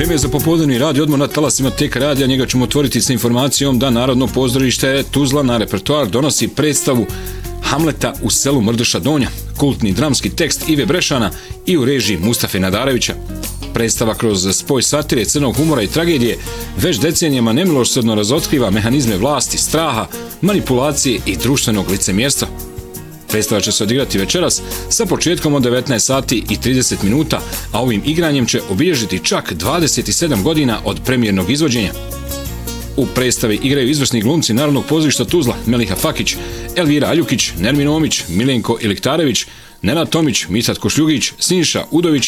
Vrijeme je za popodnevni radio odmor na talasima TK radija. Njega ćemo otvoriti sa informacijom da Narodno pozorište Tuzla na repertoar donosi predstavu Hamleta u selu Mrduša Donja, kultni dramski tekst Ive Brešana i u režiji Mustafe Nadarevića. Predstava kroz spoj satire, crnog humora i tragedije već decenijama nemilosrdno razotkriva mehanizme vlasti, straha, manipulacije i društvenog licemjerstva. Predstava će se odigrati večeras sa početkom od 19 sati i 30 minuta, a ovim igranjem će obilježiti čak 27 godina od premijernog izvođenja. U predstavi igraju izvrsni glumci Narodnog pozorišta Tuzla, Meliha Fakić, Elvira Aljukić, Nermin Omić, Milenko Iliktarević, Nenad Tomić, Mirsad Košljugić, Siniša Udović